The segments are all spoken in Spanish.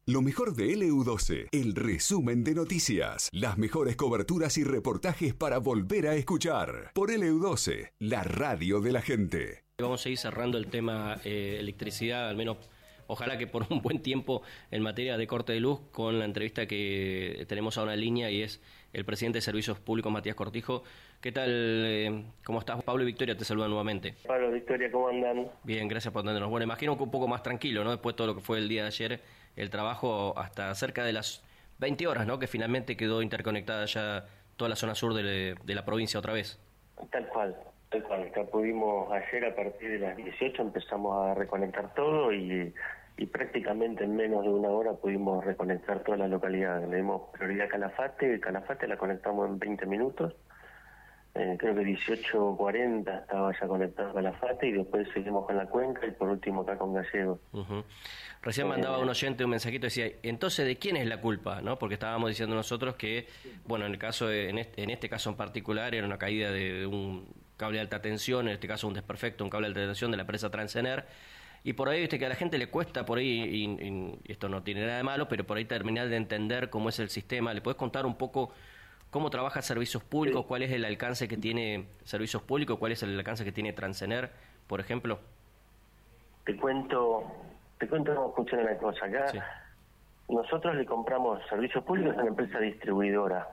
Lo mejor de LU12, el resumen de noticias, las mejores coberturas y reportajes para volver a escuchar. Por LU12, la radio de la gente. Vamos a ir cerrando el tema electricidad, al menos ojalá que por un buen tiempo en materia de corte de luz, con la entrevista que tenemos ahora en línea y es el presidente de Servicios Públicos, Matías Cortijo. ¿Qué tal? ¿Cómo estás? Pablo y Victoria te saludan nuevamente. Pablo, Victoria, ¿cómo andan? Bien, gracias por atendernos. Bueno, imagino que un poco más tranquilo, ¿no? Después de todo lo que fue el día de ayer, el trabajo hasta cerca de las 20 horas, ¿no? Que finalmente quedó interconectada ya toda la zona sur de la provincia otra vez. Tal cual. Ya pudimos ayer a partir de las 18 empezamos a reconectar todo y prácticamente en menos de una hora pudimos reconectar toda la localidad. Le dimos prioridad a Calafate la conectamos en 20 minutos. Creo que 18:40 estaba ya conectado a Calafate y después seguimos con la Cuenca y por último acá con Gallegos. Recién mandaba un oyente un mensajito, decía, entonces ¿de quién es la culpa? ¿No? Porque estábamos diciendo nosotros que, bueno, en el caso en este caso en particular era una caída de un cable de alta tensión, en este caso un desperfecto, un cable de alta tensión de la empresa Transener, y por ahí, viste, que a la gente le cuesta por ahí, y esto no tiene nada de malo, pero por ahí terminar de entender cómo es el sistema. ¿Le podés contar un poco cómo trabaja Servicios Públicos? ¿Cuál es el alcance que tiene Servicios Públicos? ¿Cuál es el alcance que tiene Transener, por ejemplo? Te cuento cómo funciona la cosa. Acá sí. Nosotros le compramos Servicios Públicos a una empresa distribuidora,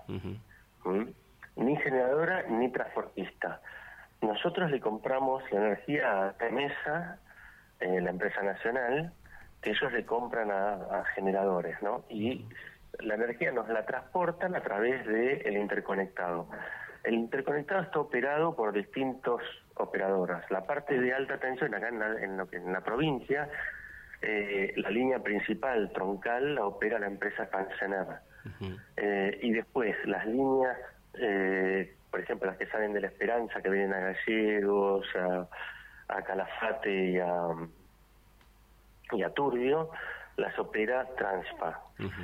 ni generadora ni transportista. Nosotros le compramos la energía a Temesa, la empresa nacional, que ellos le compran a generadores, ¿no? Y la energía nos la transportan a través del interconectado. El interconectado está operado por distintos operadoras. La parte de alta tensión acá en la provincia, la línea principal troncal la opera la empresa Transener. Y después las líneas, por ejemplo las que salen de La Esperanza, que vienen a Gallegos, a Calafate y a Turbio, las opera Transpa.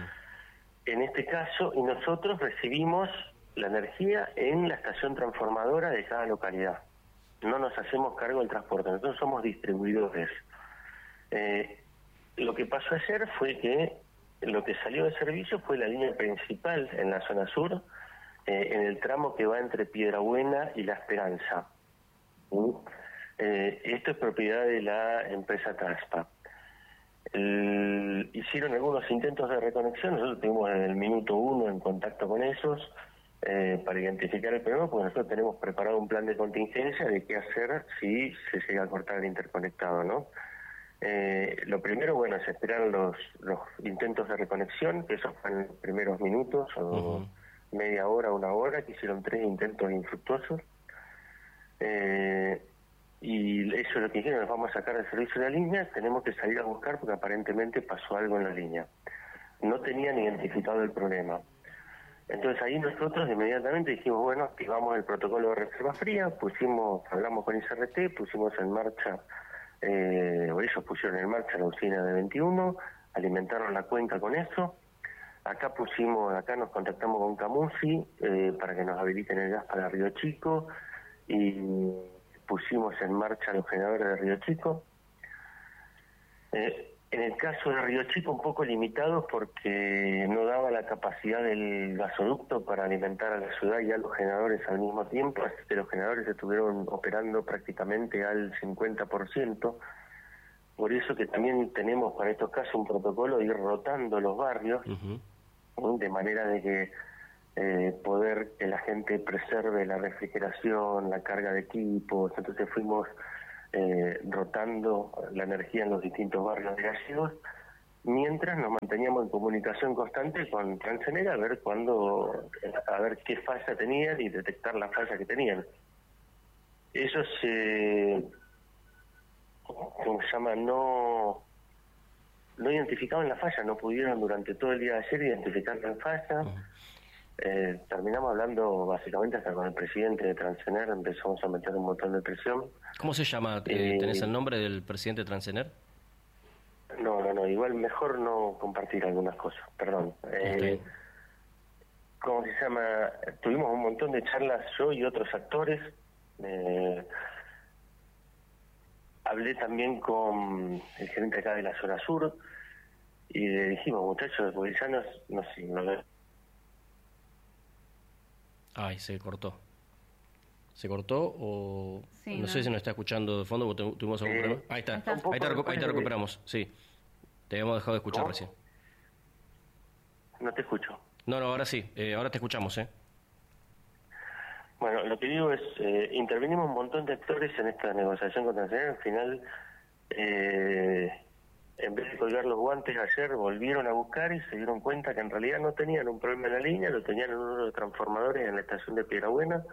En este caso, y nosotros recibimos la energía en la estación transformadora de cada localidad. No nos hacemos cargo del transporte, nosotros somos distribuidores. Lo que pasó ayer fue que lo que salió de servicio fue la línea principal en la zona sur, en el tramo que va entre Piedrabuena y La Esperanza. Esto es propiedad de la empresa Transpa. Hicieron algunos intentos de reconexión, nosotros estuvimos desde el minuto 1 en contacto con ellos para identificar el problema, porque nosotros tenemos preparado un plan de contingencia de qué hacer si se llega a cortar el interconectado, ¿no? Lo primero, bueno, es esperar los intentos de reconexión, que esos fueron los primeros minutos, o media hora, una hora, que hicieron 3 intentos infructuosos. Y eso es lo que dijeron, nos vamos a sacar del servicio de la línea, tenemos que salir a buscar porque aparentemente pasó algo en la línea. No tenían identificado el problema. Entonces ahí nosotros inmediatamente dijimos, bueno, activamos el protocolo de reserva fría, hablamos con ICRT, pusimos en marcha, o ellos pusieron en marcha la usina de 21, alimentaron la cuenca con eso. Acá nos contactamos con Camusi para que nos habiliten el gas para Río Chico y pusimos en marcha los generadores de Río Chico. En el caso de Río Chico un poco limitados porque no daba la capacidad del gasoducto para alimentar a la ciudad y a los generadores al mismo tiempo, así que los generadores estuvieron operando prácticamente al 50%. Por eso que también tenemos para estos casos un protocolo de ir rotando los barrios, de manera de que poder que la gente preserve la refrigeración, la carga de equipos. Entonces fuimos rotando la energía en los distintos barrios de Gallegos, mientras nos manteníamos en comunicación constante con Transener a ver qué falla tenían y detectar la falla que tenían. Ellos no identificaban la falla, no pudieron durante todo el día de ayer identificar la falla. Terminamos hablando básicamente hasta con el presidente de Transener, empezamos a meter un montón de presión. ¿Cómo se llama? ¿Tenés el nombre del presidente de Transener? No, igual mejor no compartir algunas cosas, perdón. ¿Cómo se llama? Tuvimos un montón de charlas yo y otros actores. Hablé también con el gerente acá de la zona sur. y le dijimos, muchachos, porque ya no sé, Ay, se cortó. ¿Se cortó o...? Sí, no sé si nos está escuchando de fondo, porque tuvimos algún problema. Ahí está, ahí te recuperamos, sí. Te habíamos dejado de escuchar recién. No te escucho. No, ahora sí, ahora te escuchamos, Bueno, lo que digo es, intervenimos un montón de actores en esta negociación con Transener. Al final, en vez de colgar los guantes ayer, volvieron a buscar y se dieron cuenta que en realidad no tenían un problema en la línea, lo tenían en uno de los transformadores en la estación de Piedrabuena.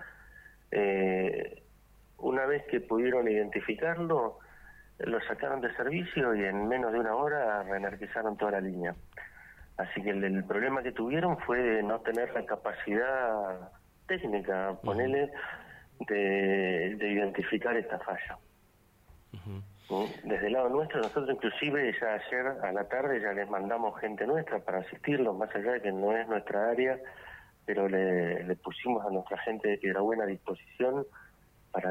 Una vez que pudieron identificarlo, lo sacaron de servicio y en menos de una hora reenergizaron toda la línea. Así que el problema que tuvieron fue de no tener la capacidad técnica, ponele, de identificar esta falla. Desde el lado nuestro, nosotros inclusive ya ayer a la tarde ya les mandamos gente nuestra para asistirlos, más allá de que no es nuestra área, pero le pusimos a nuestra gente de Piedrabuena a disposición para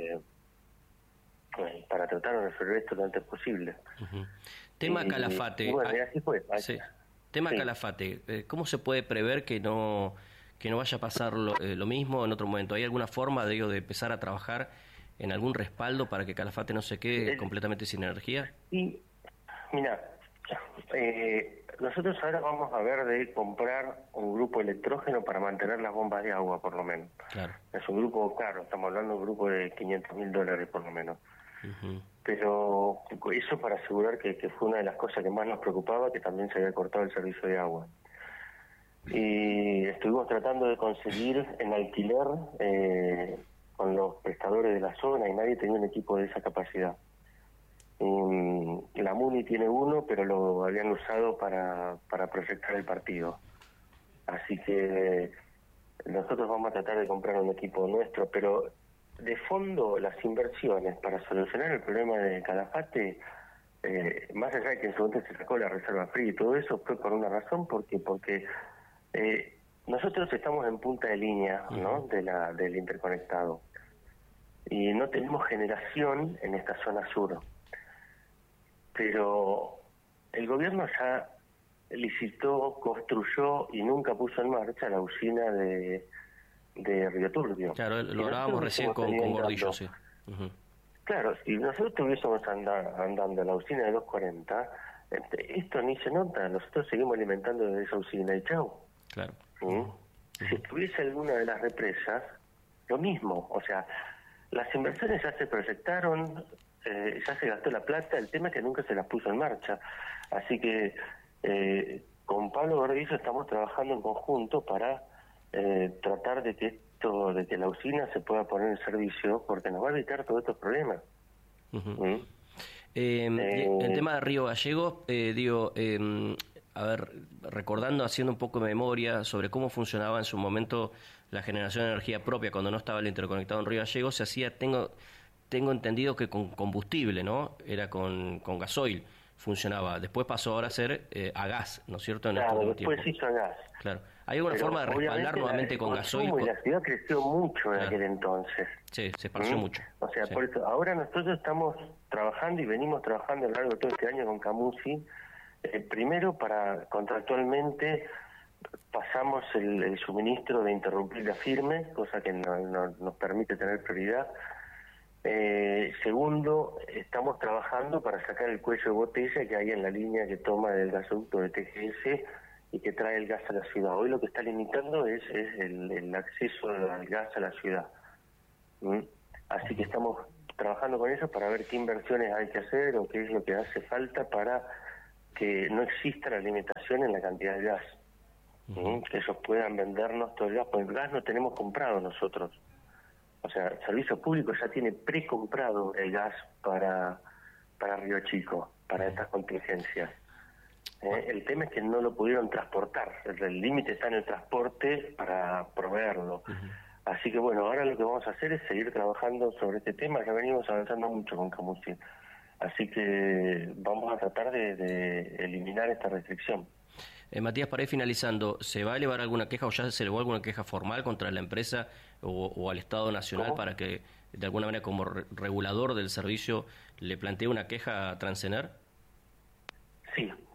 tratar de resolver esto lo antes posible. Tema Calafate. Y bueno, y así fue. Sí. Tema Calafate. ¿Cómo se puede prever que no vaya a pasar lo mismo en otro momento? ¿Hay alguna forma de empezar a trabajar en algún respaldo para que Calafate no se quede completamente sin energía? Y mira, nosotros ahora vamos a ver de comprar un grupo electrógeno para mantener las bombas de agua, por lo menos. Claro. Es un grupo caro, estamos hablando de un grupo de $500.000 por lo menos. Pero eso para asegurar que fue una de las cosas que más nos preocupaba, que también se había cortado el servicio de agua. Y estuvimos tratando de conseguir en alquiler con los prestadores de la zona y nadie tenía un equipo de esa capacidad. La MUNI tiene uno, pero lo habían usado para proyectar el partido. Así que nosotros vamos a tratar de comprar un equipo nuestro, pero de fondo las inversiones para solucionar el problema de Calafate, más allá de que en su momento se sacó la reserva fría y todo eso, fue por una razón, porque nosotros estamos en punta de línea, ¿no?, del interconectado, y no tenemos generación en esta zona sur. Pero el gobierno ya licitó, construyó y nunca puso en marcha la usina de Río Turbio. Claro, lo hablábamos recién con Gordillo, sí. Claro, si nosotros estuviésemos andando en la usina de 240, esto ni se nota, nosotros seguimos alimentando desde esa usina y chau. Claro. Si estuviese alguna de las represas, lo mismo, o sea, las inversiones ya se proyectaron, ya se gastó la plata, el tema es que nunca se las puso en marcha. Así que con Pablo Gordillo estamos trabajando en conjunto para tratar de que la usina se pueda poner en servicio, porque nos va a evitar todos estos problemas. El tema de Río Gallegos, a ver, recordando, haciendo un poco de memoria sobre cómo funcionaba en su momento la generación de energía propia cuando no estaba el interconectado en Río Gallegos, se hacía, tengo entendido que con combustible, ¿no? Era con gasoil, funcionaba. Después pasó ahora a ser a gas, ¿no es cierto? Claro, después se hizo a gas. Claro. ¿Hay alguna forma de respaldar nuevamente con gasoil? Y la ciudad creció mucho en aquel entonces. Sí, se esparció mucho. O sea, sí. Por eso, ahora nosotros estamos trabajando y venimos trabajando a lo largo de todo este año con Camusi, primero para contractualmente pasamos el suministro de interrumpible firme, cosa que nos permite tener prioridad. Segundo, estamos trabajando para sacar el cuello de botella que hay en la línea que toma del gasoducto de TGS y que trae el gas a la ciudad. Hoy lo que está limitando es el acceso al gas a la ciudad. Así que estamos trabajando con eso para ver qué inversiones hay que hacer o qué es lo que hace falta para que no exista la limitación en la cantidad de gas. Que ellos puedan vendernos todo el gas, porque el gas no tenemos comprado nosotros. O sea, el servicio público ya tiene precomprado el gas para Río Chico, para estas contingencias. El tema es que no lo pudieron transportar, el límite está en el transporte para proveerlo. Así que bueno, ahora lo que vamos a hacer es seguir trabajando sobre este tema, ya venimos avanzando mucho con Camusi. Así que vamos a tratar de eliminar esta restricción. Matías, para ir finalizando, ¿se va a elevar alguna queja o ya se elevó alguna queja formal contra la empresa o al Estado Nacional? ¿Cómo? Para que de alguna manera como regulador del servicio le plantee una queja a Transener? Sí,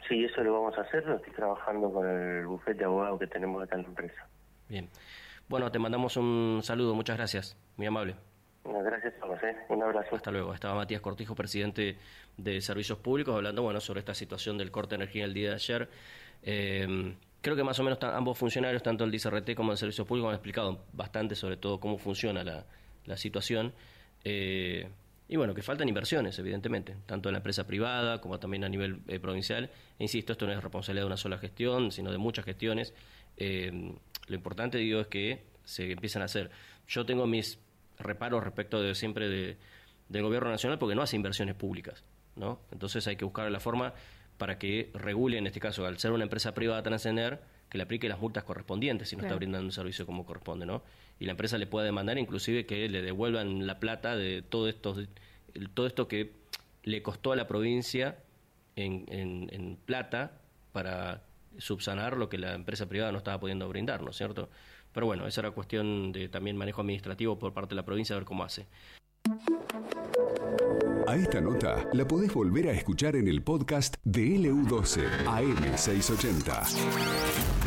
Sí, eso lo vamos a hacer, lo estoy trabajando con el bufete de abogados que tenemos acá en la empresa. Bien. Bueno, te mandamos un saludo, muchas gracias, muy amable. Gracias a vos, un abrazo. Hasta luego. Estaba Matías Cortijo, presidente de Servicios Públicos, hablando sobre esta situación del corte de energía el día de ayer. Creo que más o menos ambos funcionarios, tanto el DICRT como el Servicios Públicos, han explicado bastante sobre todo cómo funciona la situación. Y bueno, que faltan inversiones, evidentemente, tanto en la empresa privada como también a nivel provincial. E insisto, esto no es responsabilidad de una sola gestión, sino de muchas gestiones. Lo importante, digo, es que se empiezan a hacer. Yo tengo mis reparos respecto de siempre del gobierno nacional porque no hace inversiones públicas, ¿no? Entonces hay que buscar la forma para que regule, en este caso, al ser una empresa privada trascender, que le aplique las multas correspondientes si no está brindando un servicio como corresponde, ¿no? Y la empresa le puede demandar inclusive que le devuelvan la plata de todo esto que le costó a la provincia en plata para subsanar lo que la empresa privada no estaba pudiendo brindar, ¿no es cierto? Pero bueno, esa era cuestión de también manejo administrativo por parte de la provincia, a ver cómo hace. A esta nota la podés volver a escuchar en el podcast de LU12 AM680.